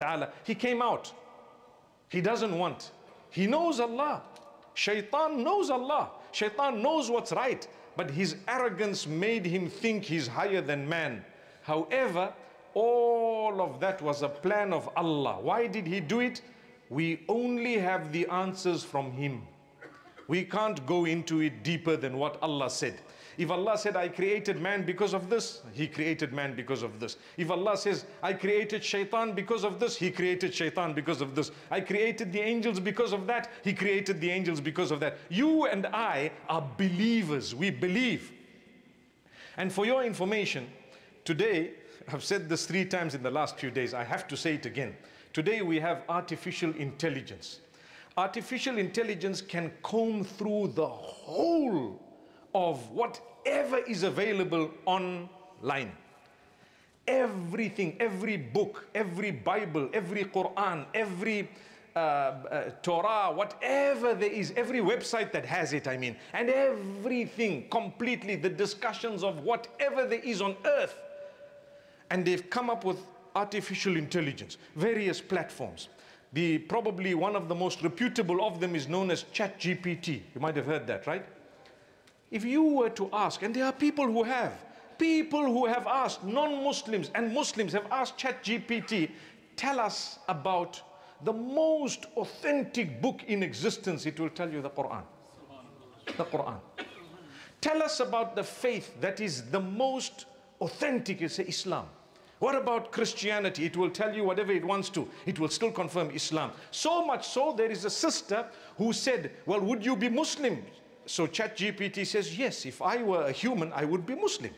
ta'ala. He came out. He doesn't want. He knows Allah. Shaitan knows Allah. Shaitan knows what's right. But his arrogance made him think he's higher than man. However, all of that was a plan of Allah. Why did he do it? We only have the answers from him. We can't go into it deeper than what Allah said. If Allah said, I created man because of this, he created man because of this. If Allah says, I created shaitan because of this, he created shaitan because of this. I created the angels because of that, he created the angels because of that. You and I are believers. We believe. And for your information, today, I've said this 3 times in the last few days, I have to say it again. Today we have artificial intelligence. Artificial intelligence can comb through the whole of whatever is available online. Everything, every book, every Bible, every Quran, every Torah, whatever there is, every website that has it, and everything completely, the discussions of whatever there is on earth. And they've come up with artificial intelligence, various platforms. Probably one of the most reputable of them is known as ChatGPT. You might have heard that, right? If you were to ask, and there are people who have asked, non-Muslims and Muslims have asked ChatGPT, tell us about the most authentic book in existence, it will tell you the Quran. The Quran. Tell us about the faith that is the most authentic, it's Islam. What about Christianity? It will tell you whatever it wants to. It will still confirm Islam. So much so, there is a sister who said, well, would you be Muslim? So ChatGPT says, yes, if I were a human, I would be Muslim.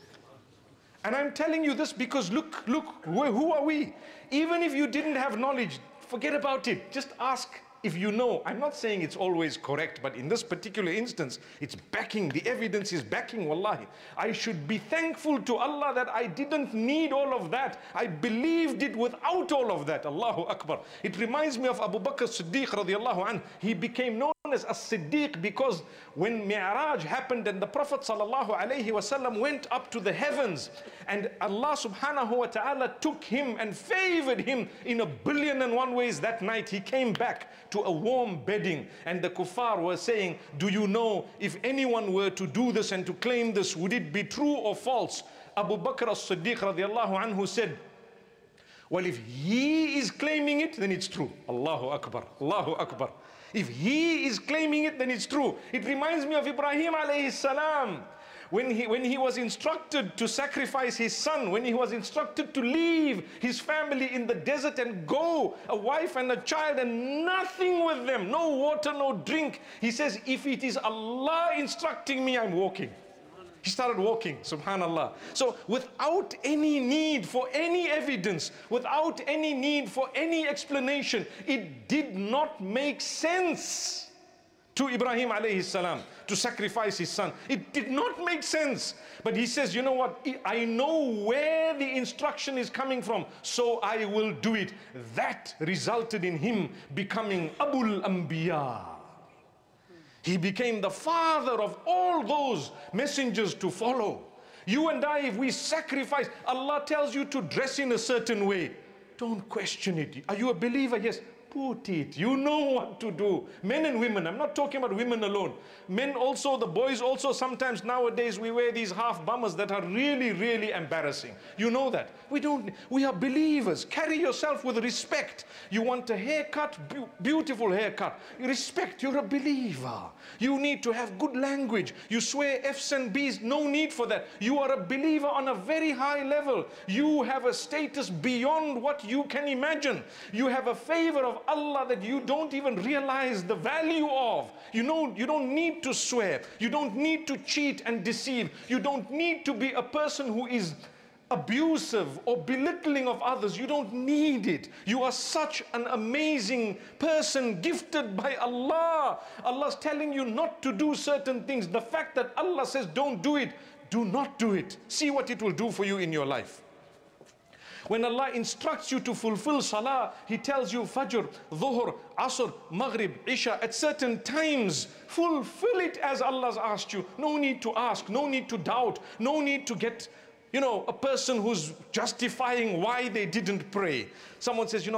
And I'm telling you this because look, who are we? Even if you didn't have knowledge, forget about it. Just ask if you know. I'm not saying it's always correct, but in this particular instance, it's backing, the evidence is backing, wallahi. I should be thankful to Allah that I didn't need all of that. I believed it without all of that. Allahu Akbar. It reminds me of Abu Bakr Siddiq radiallahu anhu. He became known as As-Siddiq because when Mi'raj happened and the Prophet sallallahu alayhi wasallam went up to the heavens and Allah subhanahu wa ta'ala took him and favored him in 1,000,000,001 ways that night, he came back to a warm bedding, and the kuffar were saying, do you know if anyone were to do this and to claim this, would it be true or false? Abu Bakr as-Siddiq radiallahu anhu said, well, if he is claiming it, then it's true. Allahu Akbar, Allahu Akbar. If he is claiming it, then it's true. It reminds me of Ibrahim alayhi salam. When he was instructed to sacrifice his son, when he was instructed to leave his family in the desert and go, a wife and a child and nothing with them, no water, no drink. He says, if it is Allah instructing me, I'm walking. He started walking, subhanallah. So without any need for any evidence, without any need for any explanation, it did not make sense to Ibrahim alayhi salam to sacrifice his son. It did not make sense. But he says, you know what? I know where the instruction is coming from, so I will do it. That resulted in him becoming Abul Anbiya. He became the father of all those messengers to follow. You and I, if we sacrifice, Allah tells you to dress in a certain way. Don't question it. Are you a believer? Yes. Put it. You know what to do. Men and women. I'm not talking about women alone. Men also, the boys also. Sometimes nowadays we wear these half bummers that are really, really embarrassing. You know that. We are believers. Carry yourself with respect. You want a haircut, beautiful haircut. Respect. You're a believer. You need to have good language. You swear F's and B's. No need for that. You are a believer on a very high level. You have a status beyond what you can imagine. You have a favor of Allah that you don't even realize the value of. You know, you don't need to swear. You don't need to cheat and deceive. You don't need to be a person who is abusive or belittling of others. You don't need it. You are such an amazing person, gifted by Allah. Allah's telling you not to do certain things. The fact that Allah says don't do it, do not do it. See what it will do for you in your life. When Allah instructs you to fulfill salah, He tells you Fajr, Dhuhr, Asr, Maghrib, Isha at certain times. Fulfill it as Allah's asked you. No need to ask, no need to doubt, no need to get, a person who's justifying why they didn't pray. Someone says,